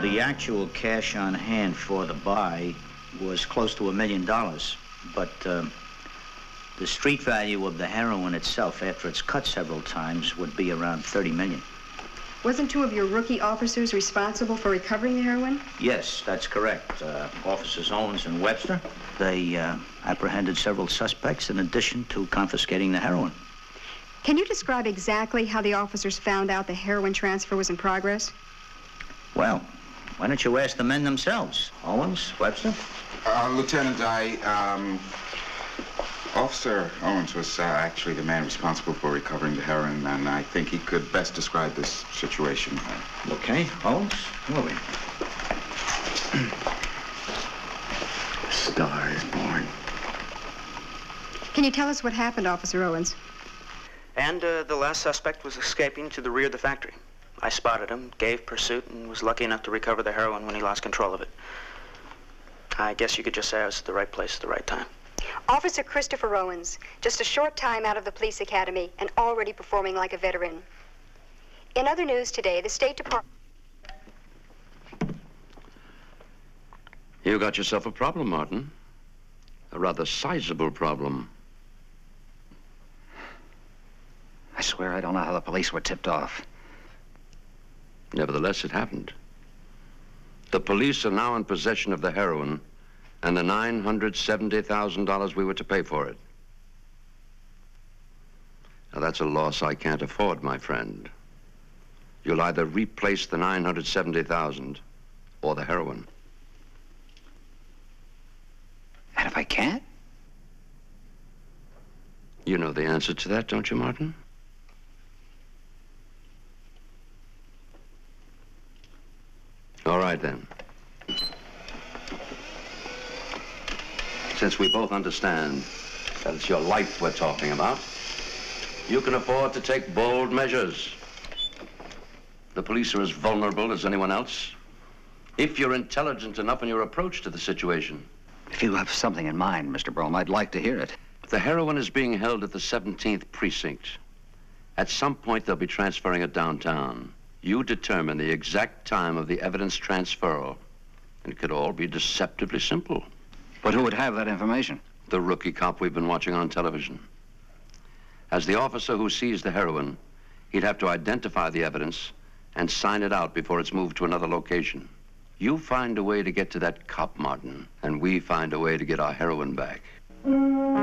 The actual cash on hand for the buy was close to $1 million, but the street value of the heroin itself, after it's cut several times, would be around $30 million. Wasn't two of your rookie officers responsible for recovering the heroin? Yes, that's correct. Officers Owens and Webster. They apprehended several suspects in addition to confiscating the heroin. Can you describe exactly how the officers found out the heroin transfer was in progress? Well, why don't you ask the men themselves? Owens, Webster? Lieutenant, Officer Owens was actually the man responsible for recovering the heroin, and I think he could best describe this situation. Okay, Owens, come over here. A star is born. Can you tell us what happened, Officer Owens? And the last suspect was escaping to the rear of the factory. I spotted him, gave pursuit, and was lucky enough to recover the heroin when he lost control of it. I guess you could just say I was at the right place at the right time. Officer Christopher Owens, just a short time out of the police academy and already performing like a veteran. In other news today, the State Department... You got yourself a problem, Martin. A rather sizable problem. I swear I don't know how the police were tipped off. Nevertheless, it happened. The police are now in possession of the heroin and the $970,000 we were to pay for it. Now, that's a loss I can't afford, my friend. You'll either replace the $970,000 or the heroin. And if I can't? You know the answer to that, don't you, Martin? All right, then. Since we both understand that it's your life we're talking about, you can afford to take bold measures. The police are as vulnerable as anyone else. If you're intelligent enough in your approach to the situation. If you have something in mind, Mr. Brougham, I'd like to hear it. The heroin is being held at the 17th precinct. At some point, they'll be transferring it downtown. You determine the exact time of the evidence transferal. And it could all be deceptively simple. But who would have that information? The rookie cop we've been watching on television. As the officer who sees the heroin, he'd have to identify the evidence and sign it out before it's moved to another location. You find a way to get to that cop, Martin, and we find a way to get our heroin back.